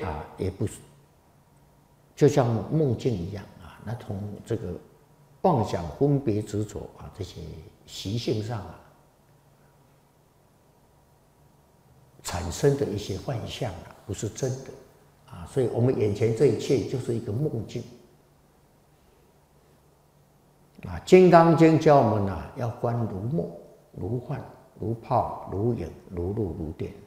也不是，就像梦境一样那从这个妄想、分别、执着这些习性上产生的一些幻象不是真的所以我们眼前这一切就是一个梦境《金刚经》教我们要观如梦、如幻、如泡、如影、如露、如电。